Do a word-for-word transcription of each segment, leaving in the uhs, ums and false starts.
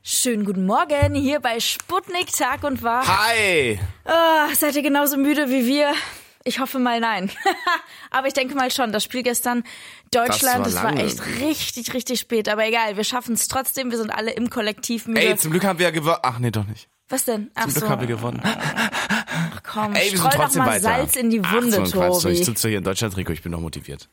Schönen guten Morgen hier bei Sputnik Tag und Wahr. Hi! Oh, seid ihr genauso müde wie wir? Ich hoffe mal nein. Aber ich denke mal schon, das Spiel gestern Deutschland, das war, das war echt richtig, richtig spät. Aber egal, wir schaffen es trotzdem, wir sind alle im Kollektiv müde. Ey, zum Glück haben wir ja gewonnen. Ach nee, doch nicht. Was denn? Ach zum Glück so. haben wir gewonnen. Ach komm, Ey, wir streul sind trotzdem doch mal weiter. Salz in die Wunde, Ach, so ein Quatsch. Tobi. Ich sitze hier in Deutschland-Trikot, ich bin noch motiviert.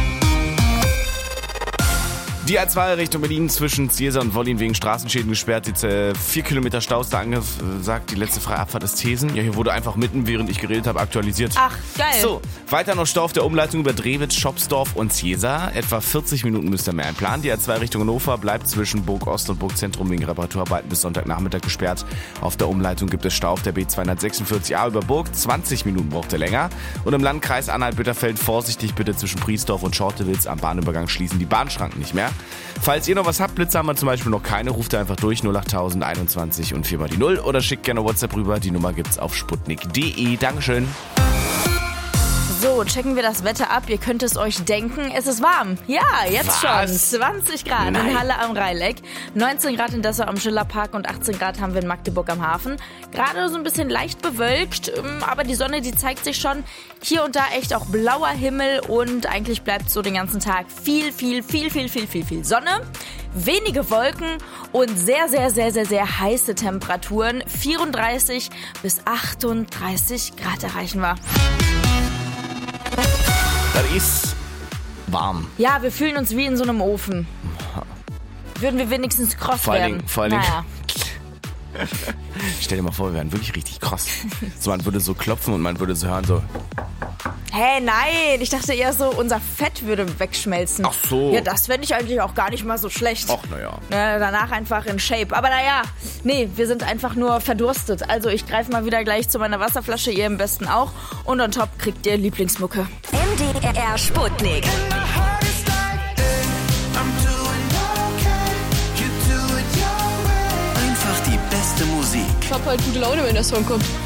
Die A zwei Richtung Berlin zwischen Ziesa und Wollin wegen Straßenschäden gesperrt. Jetzt äh, vier Kilometer Staus da angesagt. Die letzte freie Abfahrt ist Thesen. Ja, hier wurde einfach mitten, während ich geredet habe, aktualisiert. Ach, geil. So, weiter noch Stau auf der Umleitung über Drewitz, Schopsdorf und Ziesa. Etwa vierzig Minuten müsst ihr mehr einplanen. Die A zwei Richtung Hannover bleibt zwischen Burg Ost und Burg Zentrum wegen Reparaturarbeiten bis Sonntagnachmittag gesperrt. Auf der Umleitung gibt es Stau auf der B zweihundertsechsundvierzig A über Burg. zwanzig Minuten braucht ihr länger. Und im Landkreis Anhalt-Bitterfeld vorsichtig bitte zwischen Priesdorf und Schortewitz. Am Bahnübergang schließen die Bahnschranken nicht mehr. Falls ihr noch was habt, Blitze haben wir zum Beispiel noch keine, ruft einfach durch null acht tausend einundzwanzig und vier mal die null oder schickt gerne WhatsApp rüber. Die Nummer gibt's auf sputnik punkt de. Dankeschön. So, checken wir das Wetter ab. Ihr könnt es euch denken, es ist warm. Ja, jetzt Was? schon. zwanzig Grad Nein. in Halle am Rheineck, neunzehn Grad in Dessau am Schillerpark und achtzehn Grad haben wir in Magdeburg am Hafen. Gerade so ein bisschen leicht bewölkt, aber die Sonne, die zeigt sich schon. Hier und da echt auch blauer Himmel und eigentlich bleibt so den ganzen Tag viel, viel, viel, viel, viel, viel, viel Sonne. Wenige Wolken und sehr, sehr, sehr, sehr, sehr heiße Temperaturen. vierunddreißig bis achtunddreißig Grad erreichen wir. Das ist warm. Ja, wir fühlen uns wie in so einem Ofen. Würden wir wenigstens kross Vor allen werden. Dingen, vor allen Dingen. Naja. Stell dir mal vor, wir wären wirklich richtig kross. So, man würde so klopfen und man würde so hören, so. Hä, hey, nein, ich dachte eher so, unser Fett würde wegschmelzen. Ach so. Ja, das fände ich eigentlich auch gar nicht mal so schlecht. Ach, naja. Ja, danach einfach in Shape. Aber naja, nee, wir sind einfach nur verdurstet. Also ich greife mal wieder gleich zu meiner Wasserflasche, ihr im besten auch. Und on top kriegt ihr Lieblingsmucke. M D R Sputnik. Einfach die beste Musik. Ich hab halt gute Laune, wenn der Song kommt.